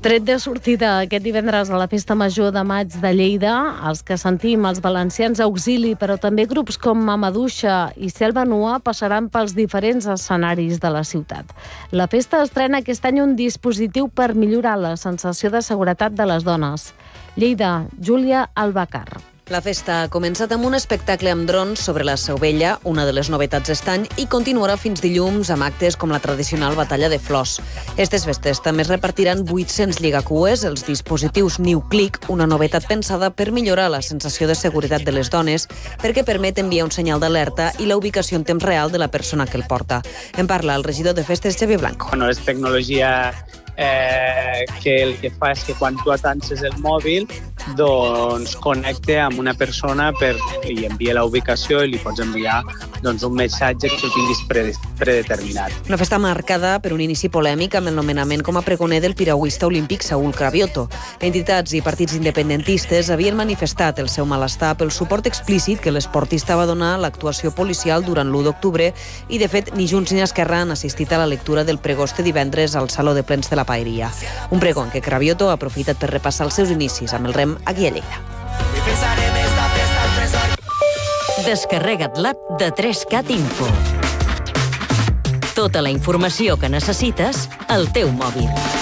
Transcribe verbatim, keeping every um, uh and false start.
Tret de sortida aquest divendres a la Festa Major de Maig de Lleida, els que sentim els valencians Auxili, però també grups com Mamaduixa i Selva Nua passaran pels diferents escenaris de la ciutat. La festa estrena aquest any un dispositiu per millorar la sensació de seguretat de les dones. Lleida, Júlia Albacar. La festa ha començat amb un espectacle amb drons sobre la Seu Vella, una de les novetats d'estany, i continuarà fins dilluns amb actes com la tradicional batalla de flors. Estes festes també es repartiran vuit-cents lligacues, els dispositius New Click, una novetat pensada per millorar la sensació de seguretat de les dones, perquè permet enviar un senyal d'alerta i la ubicació en temps real de la persona que el porta. En parla el regidor de festes, Xavier Blanco. Bueno, és tecnologia eh, que el que fa és que quan tu atances el mòbil doncs connecte amb una persona per, i envia la ubicació i li pots enviar doncs, un missatge que tu tinguis predeterminat. Una festa marcada per un inici polèmic amb el nomenament com a pregoner del piragüista olímpic Saúl Cravioto. Entitats i partits independentistes havien manifestat el seu malestar pel suport explícit que l'esportista va donar a l'actuació policial durant l'u d'octubre i, de fet, ni Junts ni Esquerra han assistit a la lectura del pregó este divendres al Saló de Plens de la Paeria. Un pregó en què Cravioto ha aprofitat per repassar els seus inicis amb el rem aquí a Lleida. Descarrega't l'app de tres cat Info. Tota la informació que necessites al teu mòbil.